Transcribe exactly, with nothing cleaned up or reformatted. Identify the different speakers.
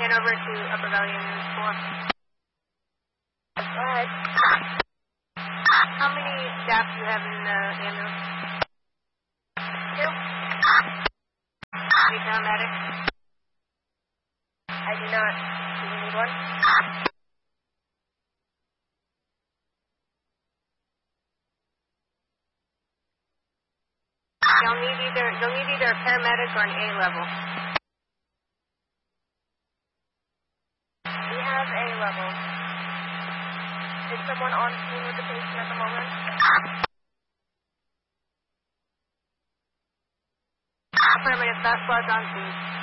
Speaker 1: ran over to Upper Valley Ambulance four.
Speaker 2: Go ahead.
Speaker 1: How many staff do you have in the ambulance?
Speaker 2: Two.
Speaker 1: Any paramedics?
Speaker 2: I do not. Do you need one?
Speaker 1: They'll need either they'll need either a paramedic or an A level.
Speaker 2: We have A level. Is someone on scene with the patient at the moment?
Speaker 1: Affirmative, fast squad's on scene.